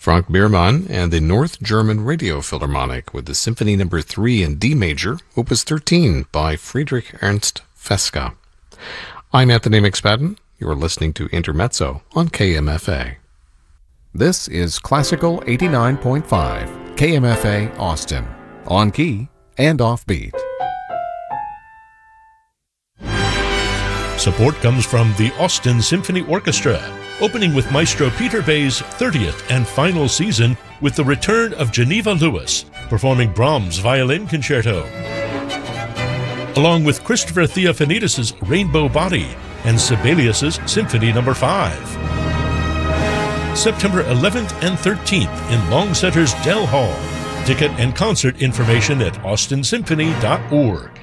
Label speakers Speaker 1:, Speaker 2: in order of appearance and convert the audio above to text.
Speaker 1: Frank Biermann and the North German Radio Philharmonic with the Symphony No. 3 in D major, Opus 13 by Friedrich Ernst Feska. I'm Anthony McSpadden. You're listening to Intermezzo on KMFA. This is Classical 89.5, KMFA Austin, on key and offbeat.
Speaker 2: Support comes from the Austin Symphony Orchestra, opening with Maestro Peter Bay's 30th and final season with the return of Geneva Lewis, performing Brahms' Violin Concerto, along with Christopher Theophanidis' Rainbow Body and Sibelius' Symphony No. 5. September 11th and 13th in Longsetter's Dell Hall. Ticket and concert information at austinsymphony.org.